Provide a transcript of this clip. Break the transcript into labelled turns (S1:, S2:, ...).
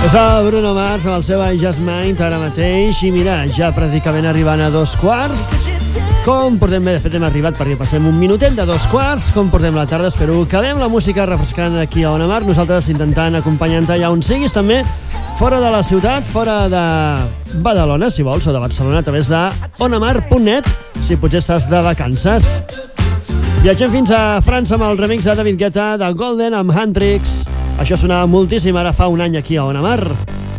S1: És el Bruno Mars amb el seu I Just Mind ara mateix. I mira, ja pràcticament arribant a 2:15. Com portem bé? De fet hem arribat perquè passem un minutet de 2:15. Com portem la tarda? Espero que acabem la música refrescant aquí a On Mar. Nosaltres intentant acompanyar-te allà on siguis, també fora de la ciutat, fora de Badalona, si vols, o de Barcelona, a través de onamar.net, si potser estàs de vacances. Viatgem fins a França amb el remix de David Guetta de Golden amb Handtricks. Això sonava moltíssim ara fa un any aquí a On Mar.